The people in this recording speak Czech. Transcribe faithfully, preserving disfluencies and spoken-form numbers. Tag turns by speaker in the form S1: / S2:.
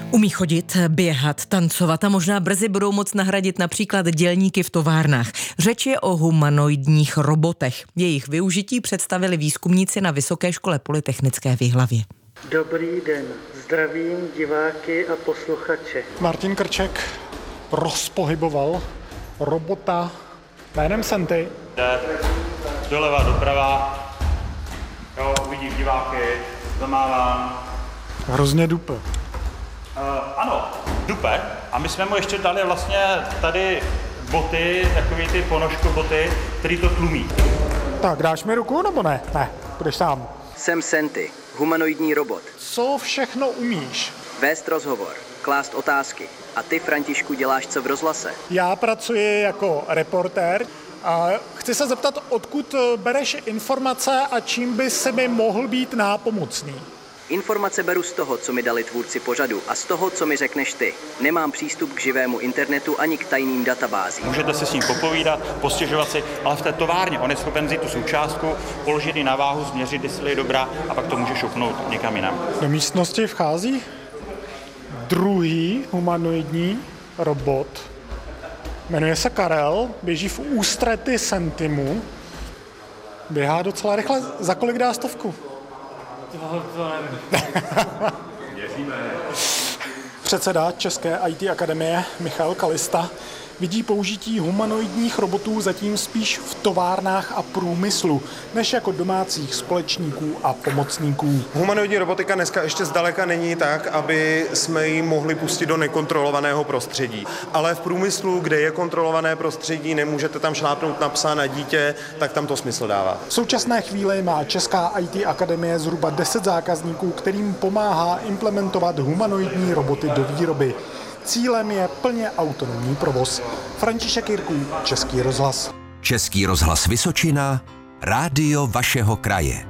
S1: Umí chodit, běhat, tancovat a možná brzy budou moct nahradit například dělníky v továrnách. Řeč je o humanoidních robotech. Jejich využití představili výzkumníci na Vysoké škole polytechnické v Jihlavě.
S2: Dobrý den, zdravím diváky a posluchače.
S3: Martin Krček rozpohyboval robota jménem Senty.
S4: Jde doleva, doprava, jo, uvidím diváky, zamávám.
S3: Hrozně dupe.
S4: Uh, ano, dupe. A my jsme mu ještě dali vlastně tady boty, takový ty ponožko boty, který to tlumí.
S3: Tak, dáš mi ruku nebo ne? Ne, budeš sám.
S5: Jsem Senty, humanoidní robot.
S3: Co všechno umíš?
S5: Vést rozhovor, klást otázky. A ty, Františku, děláš co v rozhlase?
S3: Já pracuji jako reportér a chci se zeptat, odkud bereš informace a čím by se mi mohl být nápomocný.
S5: Informace beru z toho, co mi dali tvůrci pořadu a z toho, co mi řekneš ty. Nemám přístup k živému internetu ani k tajným databázím.
S4: Můžete se s ním popovídat, postěžovat si, ale v té továrně on je schopen vzít tu součástku, položit ji na váhu, změřit, jestli je dobrá a pak to může šoupnout někam jinam.
S3: Do místnosti vchází druhý humanoidní robot. Jmenuje se Karel, běží v ústrety Sentimu. Běhá docela rychle. Za kolik dá stovku?
S6: To, to nevím.
S4: Věříme.
S3: Předseda České í té akademie Michal Kalista vidí použití humanoidních robotů zatím spíš v továrnách a průmyslu, než jako domácích společníků a pomocníků.
S7: Humanoidní robotika dneska ještě zdaleka není tak, aby jsme ji mohli pustit do nekontrolovaného prostředí. Ale v průmyslu, kde je kontrolované prostředí, nemůžete tam šlápnout na psa, na dítě, tak tam to smysl dává.
S3: V současné chvíli má Česká í té akademie zhruba deset zákazníků, kterým pomáhá implementovat humanoidní roboty do výroby. Cílem je plně autonomní provoz. František Jirků, Český rozhlas.
S8: Český rozhlas Vysočina, rádio vašeho kraje.